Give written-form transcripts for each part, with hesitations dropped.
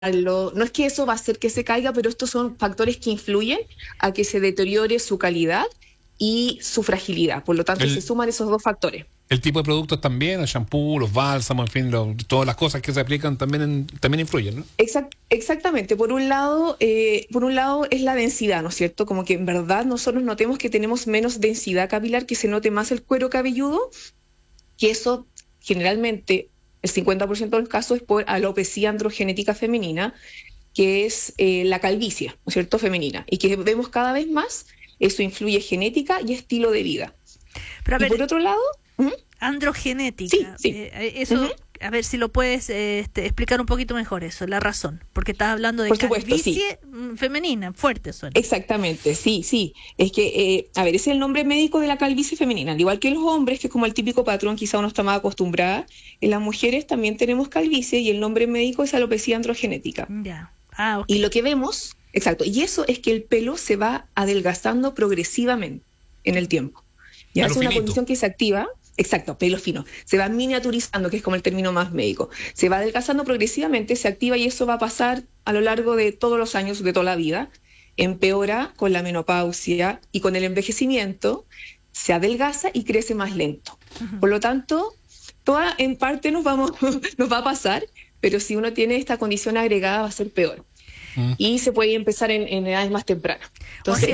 no es que eso va a hacer que se caiga, pero estos son factores que influyen a que se deteriore su calidad y su fragilidad. Por lo tanto, se suman esos dos factores. El tipo de productos también, el shampoo, los bálsamos, en fin, todas las cosas que se aplican también influyen, ¿no? Exactamente. Por un lado es la densidad, ¿no es cierto? Como que en verdad nosotros notemos que tenemos menos densidad capilar, que se note más el cuero cabelludo, que eso generalmente, el 50% de los casos es por alopecia androgenética femenina, que es la calvicie, ¿no es cierto?, femenina, y que vemos cada vez más. Eso influye genética y estilo de vida. Pero a ver, por otro lado... androgenética, sí. Eso, a ver si lo puedes explicar un poquito mejor eso, la razón, porque estás hablando de calvicie femenina, fuerte suena. Exactamente, sí. Es que, ese es el nombre médico de la calvicie femenina, al igual que los hombres, que es como el típico patrón, quizá uno está más acostumbrada. En las mujeres también tenemos calvicie y el nombre médico es alopecia androgenética. Ya. Okay. Y lo que vemos, exacto, y eso es que el pelo se va adelgazando progresivamente en el tiempo. Ya es una condición que se activa. Exacto, pelo fino. Se va miniaturizando, que es como el término más médico. Se va adelgazando progresivamente, se activa y eso va a pasar a lo largo de todos los años, de toda la vida. Empeora con la menopausia y con el envejecimiento, se adelgaza y crece más lento. Uh-huh. Por lo tanto, toda en parte nos va a pasar, pero si uno tiene esta condición agregada va a ser peor. Uh-huh. Y se puede empezar en edades más tempranas. Entonces,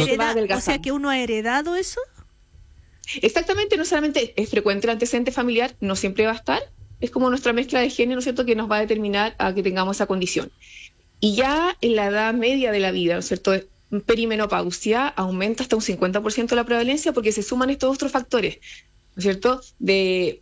o sea que uno ha heredado eso. Exactamente, no solamente es frecuente el antecedente familiar, no siempre va a estar, es como nuestra mezcla de genes, ¿no es cierto?, que nos va a determinar a que tengamos esa condición. Y ya en la edad media de la vida, ¿no es cierto?, perimenopausia, aumenta hasta un 50% la prevalencia porque se suman estos otros factores, ¿no es cierto?, de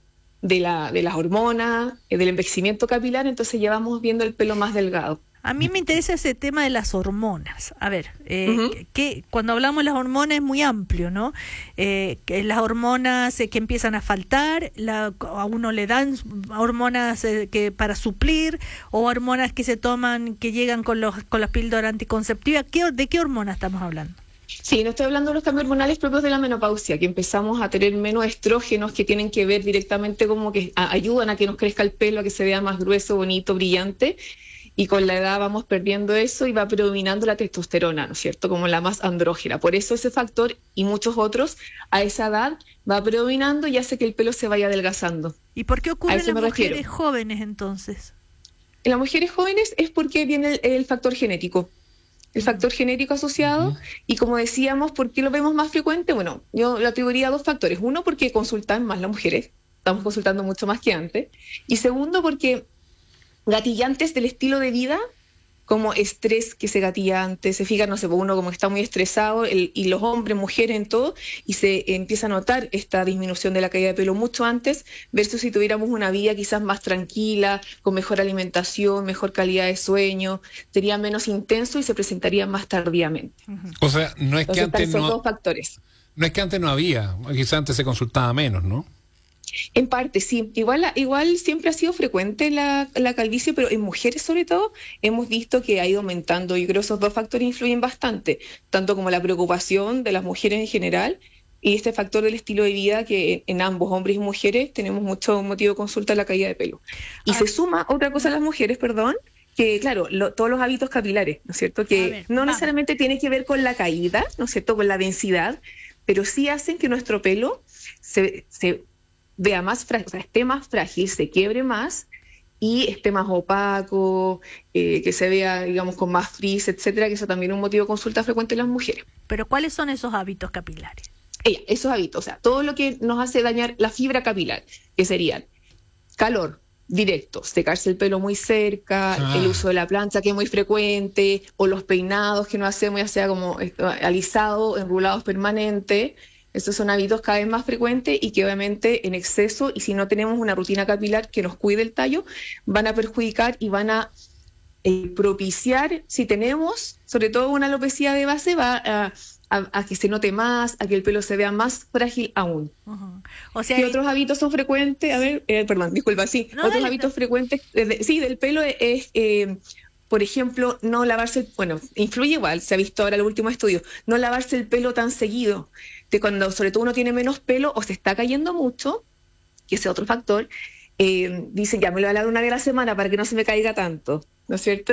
las hormonas, del envejecimiento capilar, entonces ya vamos viendo el pelo más delgado. A mí me interesa ese tema de las hormonas. A ver, que cuando hablamos de las hormonas es muy amplio, ¿no? Que las hormonas que empiezan a faltar, a uno le dan hormonas que para suplir, o hormonas que se toman, que llegan con las píldoras anticonceptivas. ¿De qué hormonas estamos hablando? Sí, no estoy hablando de los cambios hormonales propios de la menopausia, que empezamos a tener menos estrógenos que tienen que ver directamente como que ayudan a que nos crezca el pelo, a que se vea más grueso, bonito, brillante. Y con la edad vamos perdiendo eso y va predominando la testosterona, ¿no es cierto?, como la más andrógena. Por eso ese factor y muchos otros a esa edad va predominando y hace que el pelo se vaya adelgazando. ¿Y por qué ocurre en las mujeres jóvenes entonces? En las mujeres jóvenes es porque viene el factor genético. El factor genético asociado, uh-huh. Y como decíamos, ¿por qué lo vemos más frecuente? Bueno, yo le atribuiría a dos factores. Uno, porque consultan más las mujeres, estamos consultando mucho más que antes. Y segundo, porque gatillantes del estilo de vida, como estrés que se gatilla antes, se fija, no sé, uno como está muy estresado, y los hombres, mujeres, en todo, y se empieza a notar esta disminución de la caída de pelo mucho antes, versus si tuviéramos una vida quizás más tranquila, con mejor alimentación, mejor calidad de sueño, sería menos intenso y se presentaría más tardíamente. Uh-huh. O sea, no es que antes son dos factores. No es que antes no había, quizás antes se consultaba menos, ¿no? En parte, sí. Igual siempre ha sido frecuente la calvicie, pero en mujeres sobre todo hemos visto que ha ido aumentando. Yo creo que esos dos factores influyen bastante, tanto como la preocupación de las mujeres en general y este factor del estilo de vida que en ambos, hombres y mujeres, tenemos mucho motivo de consulta en la caída de pelo. Y se suma otra cosa a las mujeres, que claro, todos los hábitos capilares, ¿no es cierto?, que no necesariamente tiene que ver con la caída, ¿no es cierto?, con la densidad, pero sí hacen que nuestro pelo se vea más frágil, o sea, esté más frágil, se quiebre más y esté más opaco, que se vea, digamos, con más frizz, etcétera, que eso también es un motivo de consulta frecuente en las mujeres. ¿Pero cuáles son esos hábitos capilares? Esos hábitos, o sea, todo lo que nos hace dañar la fibra capilar, que serían calor directo, secarse el pelo muy cerca, el uso de la plancha que es muy frecuente, o los peinados que no hacemos, ya sea como alisado, enrulados permanentes. Estos son hábitos cada vez más frecuentes y que obviamente en exceso, y si no tenemos una rutina capilar que nos cuide el tallo, van a perjudicar y van a propiciar, si tenemos, sobre todo una alopecia de base, va a que se note más, a que el pelo se vea más frágil aún. Uh-huh. O sea, ¿qué otros hábitos son frecuentes? A ver, otros hábitos frecuentes del pelo es... por ejemplo, no lavarse, influye igual, se ha visto ahora en el último estudio, no lavarse el pelo tan seguido, de cuando sobre todo uno tiene menos pelo o se está cayendo mucho, que ese es otro factor, dicen ya me lo voy a lavar una vez a la semana para que no se me caiga tanto. ¿no es cierto?